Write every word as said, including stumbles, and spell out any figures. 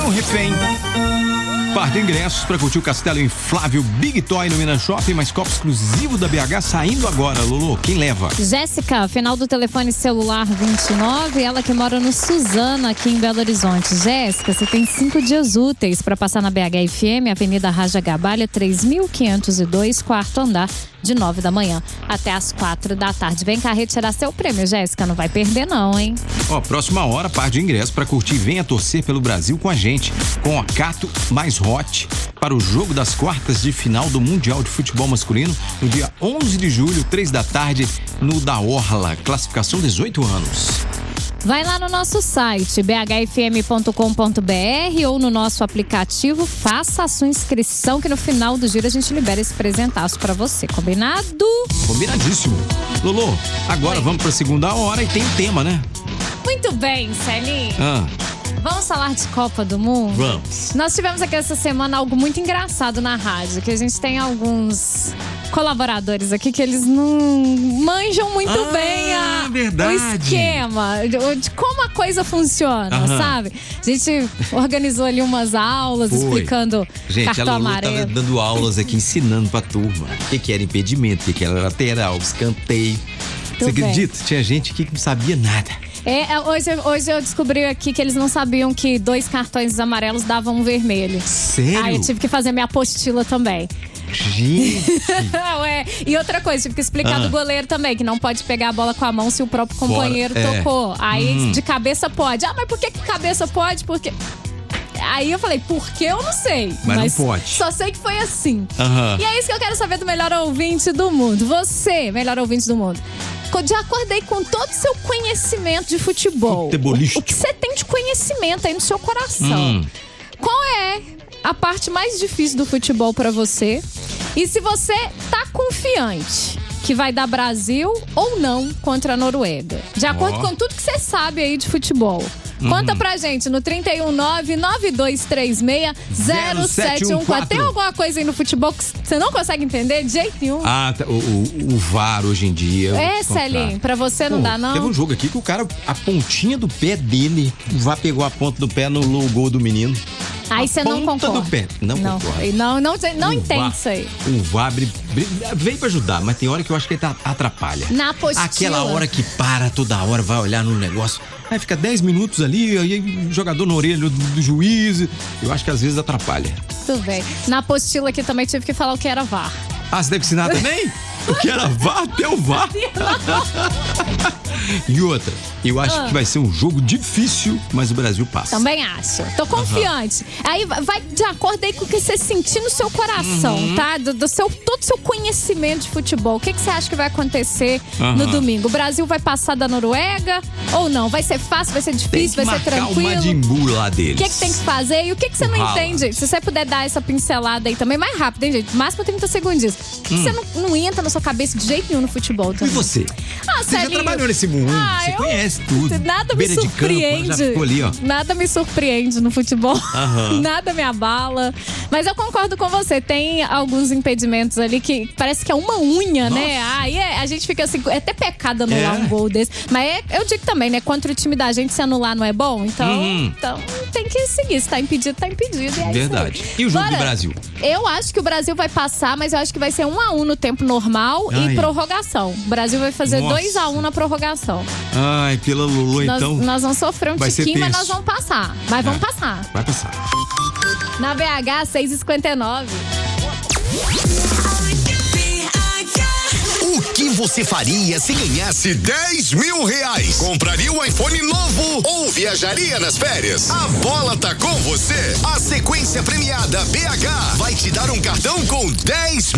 um refém. Par de ingressos para curtir o Castelo Inflável Big Toy no Minas Shopping, mais copo exclusivo da B H saindo agora, Lulu. Quem leva? Jéssica, final do telefone celular vinte e nove, ela que mora no Suzana, aqui em Belo Horizonte. Jéssica, você tem cinco dias úteis para passar na B H F M, Avenida Raja Gabalha, três mil quinhentos e dois, quarto andar, de nove da manhã até as quatro da tarde. Vem cá retirar seu prêmio, Jéssica, não vai perder não, hein? Ó, próxima hora, par de ingressos para curtir Venha Torcer pelo Brasil com a gente, com a Cato mais Hot, para o jogo das quartas de final do Mundial de Futebol Masculino, no dia onze de julho, três da tarde, no da Orla, classificação dezoito anos. Vai lá no nosso site b h f m ponto com ponto b r ou no nosso aplicativo, faça a sua inscrição que no final do giro a gente libera esse presentaço pra você, combinado? Combinadíssimo. Lulu, agora Oi. vamos pra segunda hora e tem tema, né? Muito bem, Celinho. Ah, Vamos falar de Copa do Mundo? vamos. Nós tivemos aqui essa semana algo muito engraçado na rádio, que a gente tem alguns colaboradores aqui que eles não manjam muito Ah, bem a, verdade. o esquema, de, de como a coisa funciona, Aham. sabe? A gente organizou ali umas aulas Foi. explicando Gente, cartão a Lulu amarelo. tava dando aulas aqui, ensinando pra turma o que, que era impedimento, o que, que era lateral, escanteio. Você bem. acredita? Tinha gente aqui que não sabia nada. É, hoje, hoje eu descobri aqui que eles não sabiam que dois cartões amarelos davam um vermelho. Sério? Aí eu tive que fazer minha apostila também. Gente. Ué, e outra coisa, tive que explicar Ah. do goleiro também, que não pode pegar a bola com a mão se o próprio companheiro Fora, é. tocou. Aí Uhum. de cabeça pode. Ah, mas por que que cabeça pode? Porque... Aí eu falei, por que eu não sei. Mas não pode. Só sei que foi assim. Aham. E é isso que eu quero saber do melhor ouvinte do mundo. Você, melhor ouvinte do mundo. De acordo aí com todo o seu conhecimento de futebol. Futebolístico. O que você tem de conhecimento aí no seu coração. Hum. Qual é a parte mais difícil do futebol pra você? E se você tá confiante que vai dar Brasil ou não contra a Noruega? De acordo Ó. com tudo que você sabe aí de futebol. Conta pra gente no três um nove, nove dois três seis, zero sete um quatro. Tem alguma coisa aí no futebol que você não consegue entender de jeito nenhum? Ah, tá, o, o, o V A R hoje em dia. eu vou É, te contar. Celinho, pra você não Pô, dá não? Teve um jogo aqui que o cara, a pontinha do pé dele, o V A R pegou a ponta do pé no gol do menino. Aí A você não ponta concorda. do pé. Não, Não, concordo. não, não, não O entende V A R isso aí. O V A R bri- bri- veio pra ajudar, mas tem hora que eu acho que ele tá- atrapalha. Na apostila. Aquela hora que para toda hora, vai olhar no negócio. Aí fica dez minutos ali, aí o jogador na orelha do, do juiz. Eu acho que às vezes atrapalha. Tudo bem. Na apostila aqui também tive que falar o que era V A R. Ah, você deve ensinar também? O que era V A R até o V A R. E outra, eu acho Ah. que vai ser um jogo difícil, mas o Brasil passa. Também acho. Tô confiante. Aí vai de acordo aí com o que você sentir no seu coração, Uhum. tá? Do, do seu, todo o seu conhecimento de futebol. O que, que você acha que vai acontecer Aham. no domingo? O Brasil vai passar da Noruega ou não? Vai ser fácil, vai ser Tem difícil, que vai ser marcar o tranquilo? Majin Buu lá O deles. que, que tem que fazer e o que, que você não Rala. entende? Se você puder dar essa pincelada aí também, mais rápido, hein, gente? Máximo trinta segundinhos. O que, que você não, não entra na sua cabeça de jeito nenhum no futebol E também? você? Ah, Você já Celinho. trabalhou nesse mundo, Ah, você eu- conhece tudo. Nada me Beira de campo, surpreende. já ficou ali, ó. Nada me surpreende no futebol. Aham. Nada me abala. Mas eu concordo com você. Tem alguns impedimentos ali que parece que é uma unha, Nossa. né? Aí é, a gente fica assim, é até pecado anular É. um gol desse. Mas é- eu digo também, né? Contra o time da gente, se anular não é bom. Então, Uhum. então tem que seguir. Se tá impedido, tá impedido. E é isso aí. Verdade. E o jogo Bora. do Brasil? Eu acho que o Brasil vai passar, mas eu acho que vai ser um a um no tempo normal Ai. e prorrogação. O Brasil vai fazer Nossa. dois a um na prorrogação. Ai, pela Lulu, Nós, então. nós vamos sofrer um vai ser tiquinho, mas tenso. nós vamos passar. Mas vamos É. passar. Vai passar. Na B H, seis e cinquenta e nove. O que você faria se ganhasse dez mil reais? Compraria um iPhone novo ou viajaria nas férias? A bola tá com você. A sequência premiada B H vai te dar um cartão com dez